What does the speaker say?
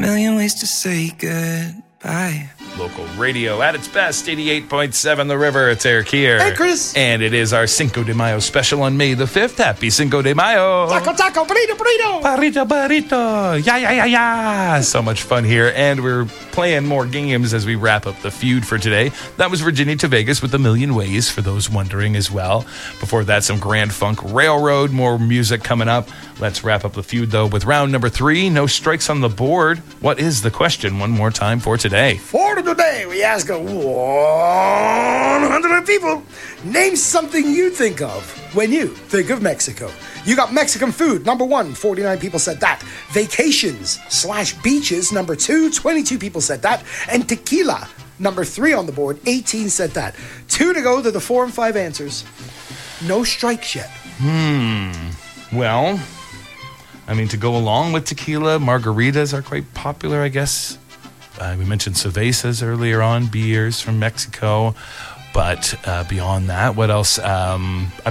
Million ways to say goodbye. Local radio at its best, 88.7 The River. It's Eric here. Hey, Chris. And it is our Cinco de Mayo special on May the 5th. Happy Cinco de Mayo. Taco, taco, burrito, burrito. Burrito, burrito. Yeah, yeah, yeah, yeah. So much fun here. And we're playing more games as we wrap up the feud for today. That was Virginia to Vegas with A Million Ways, for those wondering as well. Before that, some Grand Funk Railroad. More music coming up. Let's wrap up the feud, though, with round number 3. No strikes on the board. What is the question one more time for today? For today, we ask 100 people, name something you think of when you think of Mexico. You got Mexican food, number 1, 49 people said that. Vacations/beaches, number 2, 22 people said that. And tequila, number 3 on the board, 18 said that. 2 to go to the 4 and 5 answers. No strikes yet. Well, I mean, to go along with tequila, margaritas are quite popular, I guess. We mentioned cervezas earlier on, beers from Mexico. But beyond that, what else?